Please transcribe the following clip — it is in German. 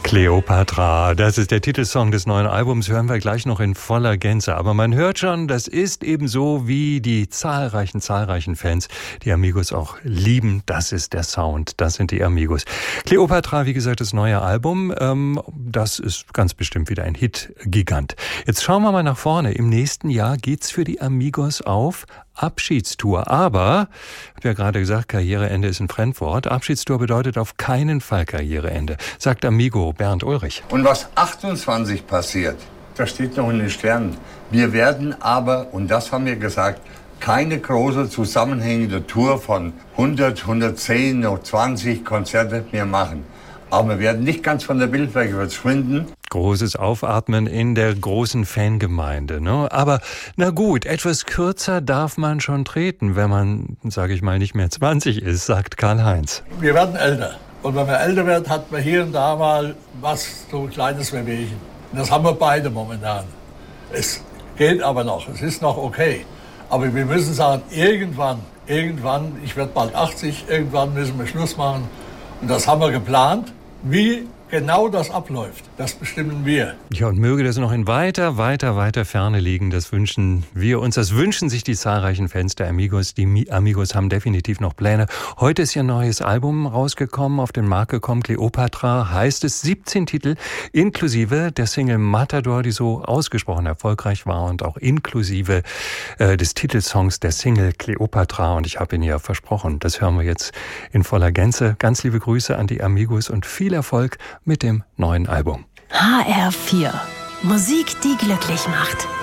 Kleopatra, das ist der Titelsong des neuen Albums, hören wir gleich noch in voller Gänze. Aber man hört schon, das ist ebenso wie die zahlreichen Fans, die Amigos auch lieben. Das ist der Sound, das sind die Amigos. Kleopatra, wie gesagt, das neue Album, das ist ganz bestimmt wieder ein Hit-Gigant. Jetzt schauen wir mal nach vorne. Im nächsten Jahr geht's für die Amigos auf Abschiedstour. Aber, ich habe ja gerade gesagt, Karriereende ist ein Fremdwort. Abschiedstour bedeutet auf keinen Fall Karriereende, sagt Amigo Bernd Ulrich. Und was 28 passiert, das steht noch in den Sternen. Wir werden aber, und das haben wir gesagt, keine große zusammenhängende Tour von 100, 110, noch 20 Konzerte mehr machen. Aber wir werden nicht ganz von der Bildfläche verschwinden. Großes Aufatmen in der großen Fangemeinde, ne? Aber na gut, etwas kürzer darf man schon treten, wenn man, sage ich mal, nicht mehr 20 ist, sagt Karl-Heinz. Wir werden älter. Und wenn man älter wird, hat man hier und da mal so ein kleines Wehwehchen. Und das haben wir beide momentan. Es geht aber noch, es ist noch okay. Aber wir müssen sagen, irgendwann, ich werde bald 80, irgendwann müssen wir Schluss machen. Und das haben wir geplant. Wie genau das abläuft, das bestimmen wir. Ja, und möge das noch in weiter Ferne liegen. Das wünschen wir uns. Das wünschen sich die zahlreichen Fans der Amigos. Die Amigos haben definitiv noch Pläne. Heute ist ihr neues Album rausgekommen, auf den Markt gekommen. Kleopatra heißt es, 17 Titel, inklusive der Single Matador, die so ausgesprochen erfolgreich war und auch inklusive des Titelsongs der Single Kleopatra. Und ich habe Ihnen ja versprochen, das hören wir jetzt in voller Gänze. Ganz liebe Grüße an die Amigos und viel Erfolg mit dem neuen Album. HR4. Musik, die glücklich macht.